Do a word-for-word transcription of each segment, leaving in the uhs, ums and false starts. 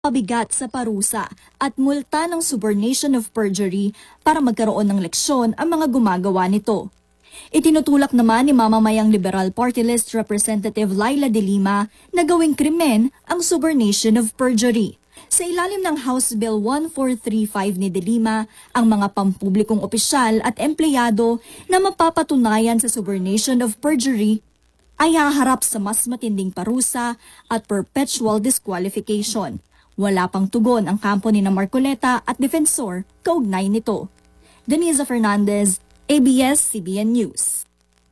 pabigat sa parusa at multa ng subornation of perjury para magkaroon ng leksyon ang mga gumagawa nito. Itinutulak naman ni mamamayang Liberal Party List Representative Laila De Lima na gawing krimen ang subornation of perjury. Sa ilalim ng House Bill one four three five ni De Lima, ang mga pampublikong opisyal at empleyado na mapapatunayan sa subornation of perjury ay haharap sa mas matinding parusa at perpetual disqualification. Wala pang tugon ang kampo ni na Marcoleta at defensor kaugnay nito. Denisa Fernandez, A B S C B N News.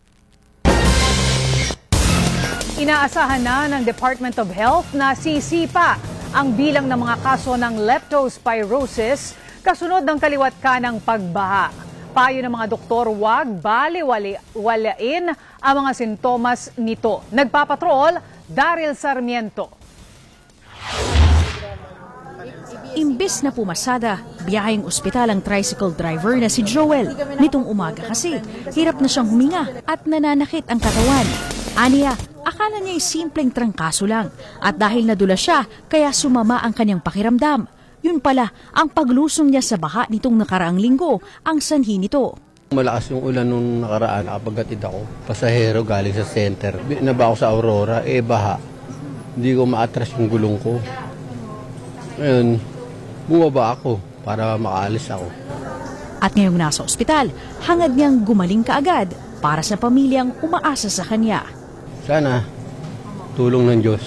Inaasahan na ng Department of Health na sisipa ang bilang ng mga kaso ng leptospirosis kasunod ng kaliwat kanang pagbaha. Payo ng mga doktor, huwag baliwalain ang mga sintomas nito. Nagpapatrol, Daryl Sarmiento. Imbis na pumasada, biyaheng ospital ang tricycle driver na si Joel. Nitong umaga kasi, hirap na siyang huminga at nananakit ang katawan. Aniya, akala niya ay simpleng trangkaso lang at dahil nadula siya, kaya sumama ang kanyang pakiramdam. Yun pala, ang paglusong niya sa baha nitong nakaraang linggo ang sanhi nito. Malakas yung ulan nung nakaraan, nakapaghatid ako. Pasahero galing sa center. Binaba ako sa Aurora, eh baha. Hindi ko ma-atras yung gulong ko. Ngayon, bumaba ako para makaalis ako. At ngayong nasa ospital, hangad niyang gumaling kaagad para sa pamilyang umaasa sa kanya. Sana, tulong ng Diyos.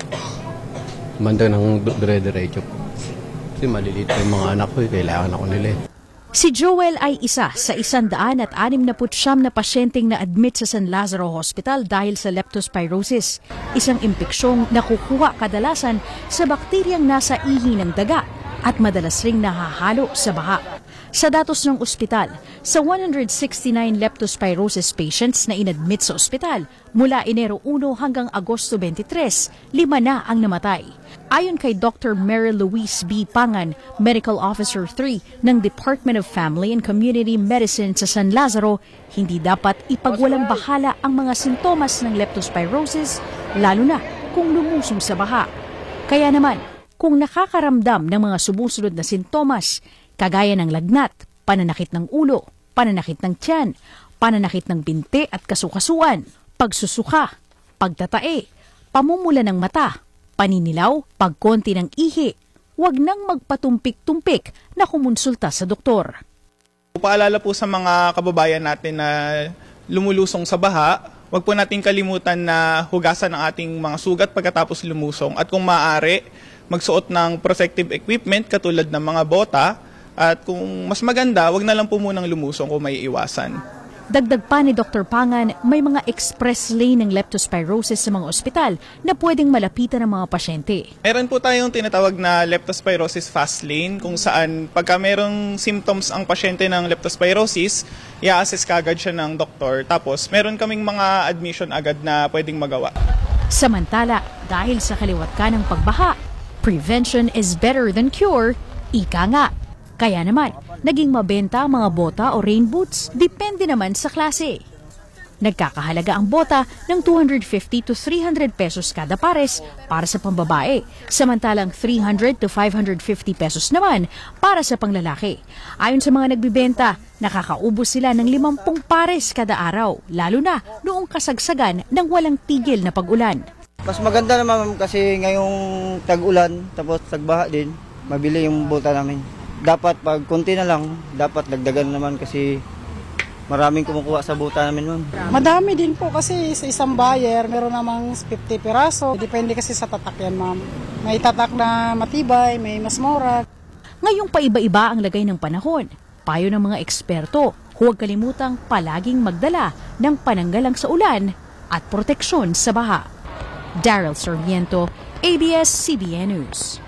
Mandang ng dire-diretso. Kasi maliliit yung mga anak ko, eh, kailangan ako nila. Si Joel ay isa sa isandaan at anim na putsyam na pasyenteng na-admit sa San Lazaro Hospital dahil sa leptospirosis, isang impeksyong nakukuha kadalasan sa bakteryang nasa ihi ng daga at madalas ring nahahalo sa baha. Sa datos ng ospital, sa one hundred sixty-nine leptospirosis patients na inadmit sa ospital, mula Enero one hanggang Agosto twenty-tres, lima na ang namatay. Ayon kay Doctor Mary Louise B. Pangan, Medical Officer three ng Department of Family and Community Medicine sa San Lazaro, hindi dapat ipagwalang bahala ang mga sintomas ng leptospirosis, lalo na kung lumusong sa baha. Kaya naman, kung nakakaramdam ng mga sumusunod na sintomas, kagaya ng lagnat, pananakit ng ulo, pananakit ng tiyan, pananakit ng binti at kasukasuan, pagsusuka, pagtatae, pamumula ng mata, paninilaw, pagkonti ng ihi, huwag nang magpatumpik-tumpik na kumonsulta sa doktor. Paalala po sa mga kababayan natin na lumulusong sa baha, huwag po natin kalimutan na hugasan ang ating mga sugat pagkatapos lumusong at kung maaari, magsuot ng protective equipment katulad ng mga bota. At kung mas maganda, wag na lang po munang lumusong kung may iwasan. Dagdag pa ni Doctor Pangan, may mga express lane ng leptospirosis sa mga ospital na pwedeng malapitan ng mga pasyente. Meron po tayong tinatawag na leptospirosis fast lane kung saan pagka merong symptoms ang pasyente ng leptospirosis, i-assess kagad siya ng doktor. Tapos meron kaming mga admission agad na pwedeng magawa. Samantala, dahil sa kaliwat ka ng pagbaha, prevention is better than cure, ika nga. Kaya naman, naging mabenta ang mga bota o rain boots, depende naman sa klase. Nagkakahalaga ang bota ng two hundred fifty to three hundred pesos kada pares para sa pambabae, samantalang three hundred to five hundred fifty pesos naman para sa panglalaki. Ayon sa mga nagbibenta, nakakaubos sila ng limampung pares kada araw, lalo na noong kasagsagan ng walang tigil na pag-ulan. Mas maganda naman kasi ngayong tag-ulan, tapos tagbaha din, mabili yung bota namin. Dapat pag konti na lang, dapat dagdagan naman kasi maraming kumukuha sa buta namin nun. Madami din po kasi sa isang buyer, meron namang fifty piraso. Depende kasi sa tatak yan, ma'am. May tatak na matibay, may mas mura. Ngayong paiba-iba ang lagay ng panahon. Payo ng mga eksperto, huwag kalimutang palaging magdala ng pananggalang sa ulan at proteksyon sa baha. Daryl Sarmiento, A B S C B N News.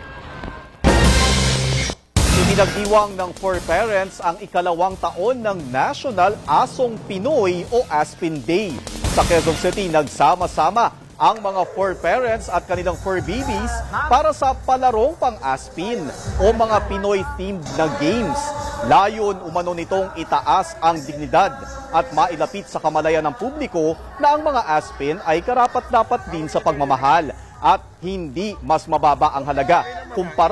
Pinagdiwang ng four parents ang ikalawang taon ng National Asong Pinoy o Aspin Day. Sa Quezon City, nagsama-sama ang mga four parents at kanilang four babies para sa palarong pang-Aspin o mga Pinoy-themed na games. Layon umano nitong itaas ang dignidad at mailapit sa kamalayan ng publiko na ang mga Aspin ay karapat-dapat din sa pagmamahal at hindi mas mababa ang halaga kumpara